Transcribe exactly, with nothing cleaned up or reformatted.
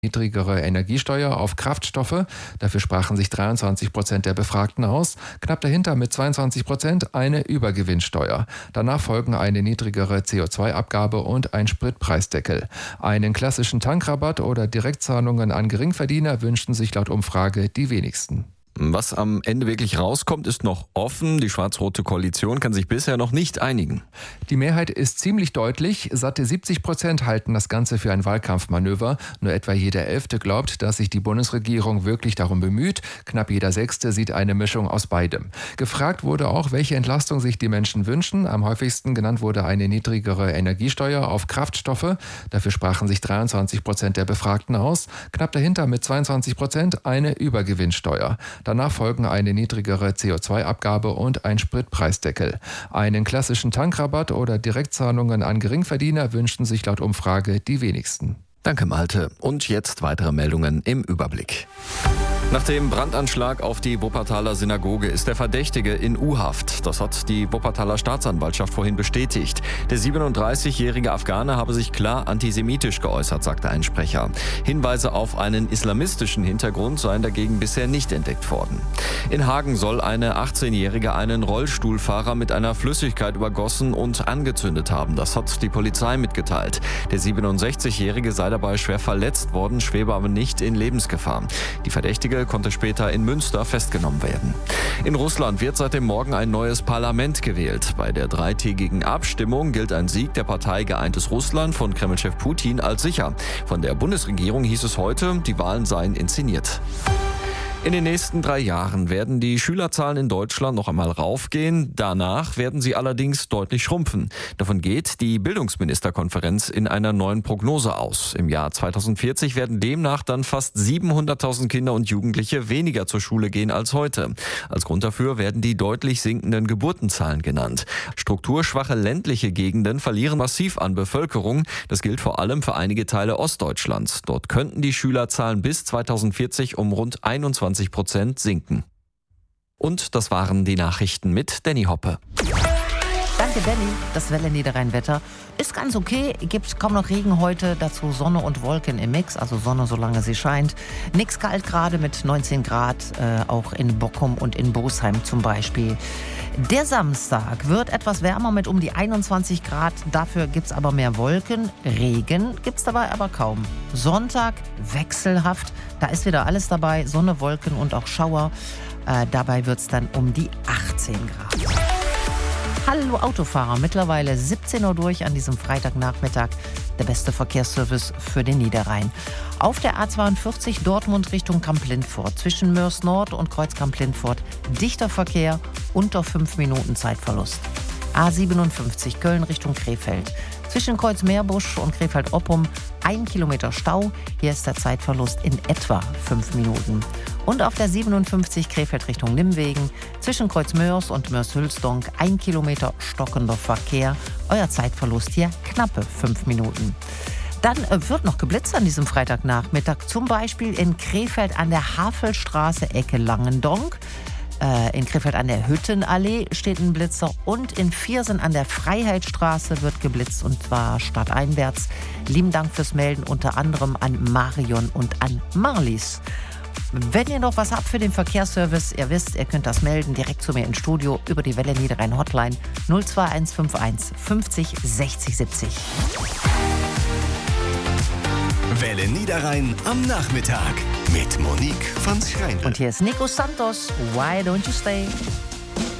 Niedrigere Energiesteuer auf Kraftstoffe. Dafür sprachen sich dreiundzwanzig Prozent der Befragten aus. Knapp dahinter mit zweiundzwanzig Prozent eine Übergewinnsteuer. Danach folgen eine niedrigere C O zwei Abgabe und ein Spritpreisdeckel. Einen klassischen Tankrabatt oder Direktzahlungen an Geringverdiener wünschen sich laut Umfrage die wenigsten. Was am Ende wirklich rauskommt, ist noch offen. Die schwarz-rote Koalition kann sich bisher noch nicht einigen. Die Mehrheit ist ziemlich deutlich. Satte siebzig Prozent halten das Ganze für ein Wahlkampfmanöver. Nur etwa jeder Elfte glaubt, dass sich die Bundesregierung wirklich darum bemüht. Knapp jeder Sechste sieht eine Mischung aus beidem. Gefragt wurde auch, welche Entlastung sich die Menschen wünschen. Am häufigsten genannt wurde eine niedrigere Energiesteuer auf Kraftstoffe. Dafür sprachen sich dreiundzwanzig Prozent der Befragten aus. Knapp dahinter mit zweiundzwanzig Prozent eine Übergewinnsteuer. Danach folgen eine niedrigere C O zwei Abgabe und ein Spritpreisdeckel. Einen klassischen Tankrabatt oder Direktzahlungen an Geringverdiener wünschen sich laut Umfrage die wenigsten. Danke, Malte. Und jetzt weitere Meldungen im Überblick. Nach dem Brandanschlag auf die Wuppertaler Synagoge ist der Verdächtige in U-Haft. Das hat die Wuppertaler Staatsanwaltschaft vorhin bestätigt. Der siebenunddreißigjährige Afghane habe sich klar antisemitisch geäußert, sagte ein Sprecher. Hinweise auf einen islamistischen Hintergrund seien dagegen bisher nicht entdeckt worden. In Hagen soll eine achtzehnjährige einen Rollstuhlfahrer mit einer Flüssigkeit übergossen und angezündet haben. Das hat die Polizei mitgeteilt. Der siebenundsechzigjährige sei dabei schwer verletzt worden, schwebe aber nicht in Lebensgefahr. Die Verdächtige konnte später in Münster festgenommen werden. In Russland wird seit dem Morgen ein neues Parlament gewählt. Bei der dreitägigen Abstimmung gilt ein Sieg der Partei Geeintes Russland von Kremlchef Putin als sicher. Von der Bundesregierung hieß es heute, die Wahlen seien inszeniert. In den nächsten drei Jahren werden die Schülerzahlen in Deutschland noch einmal raufgehen. Danach werden sie allerdings deutlich schrumpfen. Davon geht die Bildungsministerkonferenz in einer neuen Prognose aus. Im Jahr zweitausendvierzig werden demnach dann fast siebenhunderttausend Kinder und Jugendliche weniger zur Schule gehen als heute. Als Grund dafür werden die deutlich sinkenden Geburtenzahlen genannt. Strukturschwache ländliche Gegenden verlieren massiv an Bevölkerung. Das gilt vor allem für einige Teile Ostdeutschlands. Dort könnten die Schülerzahlen bis zweitausendvierzig um rund einundzwanzig Prozent sinken. Und das waren die Nachrichten mit Danny Hoppe. Danke, Danny. Das Welle-Niederrhein-Wetter ist ganz okay. Gibt kaum noch Regen heute. Dazu Sonne und Wolken im Mix. Also Sonne, solange sie scheint. Nix kalt gerade mit neunzehn Grad. Äh, auch in Bockum und in Bosheim zum Beispiel. Der Samstag wird etwas wärmer mit um die einundzwanzig Grad. Dafür gibt es aber mehr Wolken. Regen gibt es dabei aber kaum. Sonntag wechselhaft. Da ist wieder alles dabei. Sonne, Wolken und auch Schauer. Äh, dabei wird es dann um die achtzehn Grad. Hallo Autofahrer, mittlerweile siebzehn Uhr durch an diesem Freitagnachmittag. Der beste Verkehrsservice für den Niederrhein. Auf der A zweiundvierzig Dortmund Richtung Kamp-Lindfort. Zwischen Mörs Nord und Kreuz Kamp-Lindfort. Dichter Verkehr, unter fünf Minuten Zeitverlust. A siebenundfünfzig Köln Richtung Krefeld. Zwischen Kreuz-Meerbusch und Krefeld-Oppum ein Kilometer Stau. Hier ist der Zeitverlust in etwa fünf Minuten. Und auf der siebenundfünfzig Krefeld Richtung Nimwegen. Zwischen Kreuz-Mörs und Mörs-Hülsdonk ein Kilometer stockender Verkehr. Euer Zeitverlust hier knappe fünf Minuten. Dann wird noch geblitzt an diesem Freitagnachmittag. Zum Beispiel in Krefeld an der Havelstraße Ecke Langendonk. In Krefeld an der Hüttenallee steht ein Blitzer und in Viersen an der Freiheitsstraße wird geblitzt und zwar stadteinwärts. Lieben Dank fürs Melden, unter anderem an Marion und an Marlies. Wenn ihr noch was habt für den Verkehrsservice, ihr wisst, ihr könnt das melden direkt zu mir ins Studio über die Welle Niederrhein Hotline null zwei eins fünf eins fünfzig sechzig siebzig. Welle Niederrhein am Nachmittag mit Monique von Schreindl. Und hier ist Nico Santos, Why Don't You Stay?